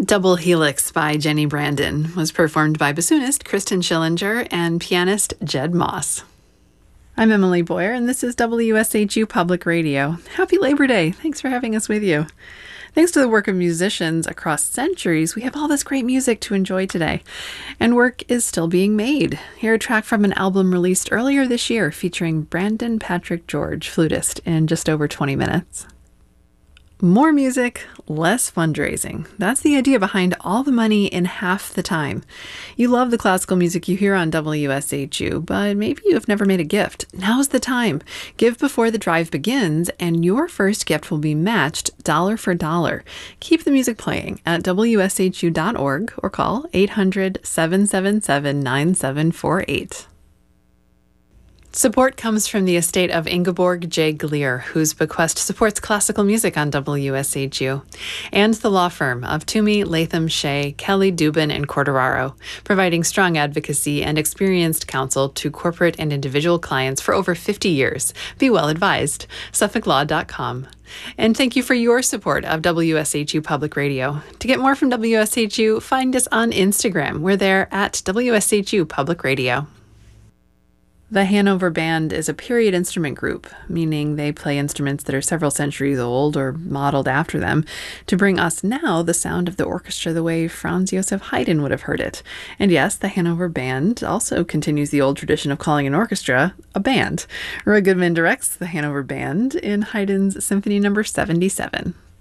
Double Helix by Jenny Brandon was performed by bassoonist Kristen Schillinger and pianist Jed Moss. I'm Emily Boyer, and this is WSHU Public Radio. Happy Labor Day. Thanks for having us with you. Thanks to the work of musicians across centuries, we have all this great music to enjoy today. And work is still being made. Hear a track from an album released earlier this year featuring Brandon Patrick George, flutist, in just over 20 minutes. More music, less fundraising. That's the idea behind All the Money in Half the Time. You love the classical music you hear on WSHU, but maybe you have never made a gift. Now's the time. Give before the drive begins, and your first gift will be matched dollar for dollar. Keep the music playing at WSHU.org or call 800-777-9748. Support comes from the estate of Ingeborg J. Gleer, whose bequest supports classical music on WSHU, and the law firm of Toomey, Latham, Shea, Kelly, Dubin, and Corderaro, providing strong advocacy and experienced counsel to corporate and individual clients for over 50 years. Be well advised. SuffolkLaw.com. And thank you for your support of WSHU Public Radio. To get more from WSHU, find us on Instagram. We're there at WSHU Public Radio. The Hanover Band is a period instrument group, meaning they play instruments that are several centuries old or modeled after them, to bring us now the sound of the orchestra the way Franz Joseph Haydn would have heard it. And yes, the Hanover Band also continues the old tradition of calling an orchestra a band. Roy Goodman directs the Hanover Band in Haydn's Symphony No. 77.